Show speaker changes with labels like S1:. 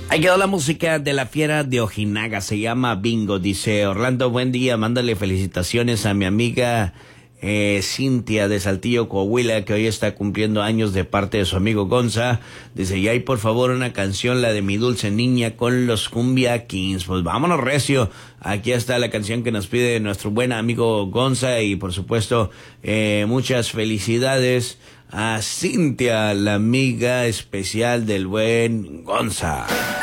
S1: Ahí quedó la música de la Fiera de Ojinaga, se llama Bingo. Dice Orlando, buen día, mándale felicitaciones a mi amiga Cintia de Saltillo, Coahuila, que hoy está cumpliendo años de parte de su amigo Gonza. Dice, y hay por favor una canción, la de Mi Dulce Niña con los Cumbia Kings. Pues vámonos recio, aquí está la canción que nos pide nuestro buen amigo Gonza y por supuesto muchas felicidades a Cintia, la amiga especial del buen Gonza.